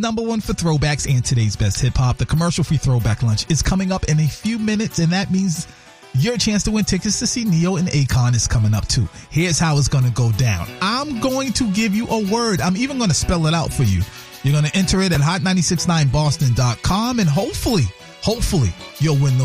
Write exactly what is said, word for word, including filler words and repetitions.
number one for throwbacks and today's best hip hop. The commercial-free throwback lunch is coming up in a few minutes, and that means your chance to win tickets to see Neo and Akon is coming up too. Here's how it's going to go down. I'm going to give you a word. I'm even going to spell it out for you. You're going to enter it at hot nine six nine boston dot com, and hopefully, hopefully, you'll win the